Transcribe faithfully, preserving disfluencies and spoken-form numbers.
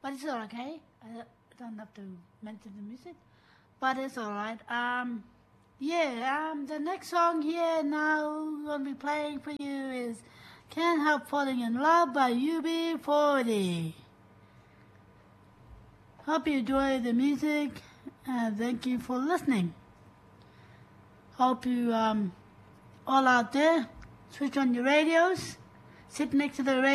but it's all okay. I don't have to mention the music, but it's all right. Um, yeah, um, the next song here now going to be playing for you is Can't Help Falling in Love by U B forty. Hope you enjoy the music, and thank you for listening. Hope you um, all out there switch on your radios, sit next to the radio.